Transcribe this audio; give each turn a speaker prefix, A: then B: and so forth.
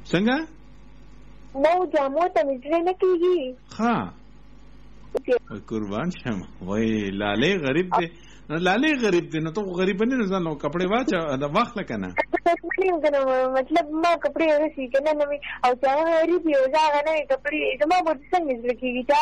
A: څنګه
B: نو جامو ته مزړه نه کیږي.
A: ها قربان شم وای لاله غریب دی نو ته غریب نه ځان نو کپڑے واچا دا وخت لکنه
B: مطلب ما کپڑے ورسې کنه نو او ځا غریب یو ځا نه کپڑے زما په څنګه مزړه کیږي.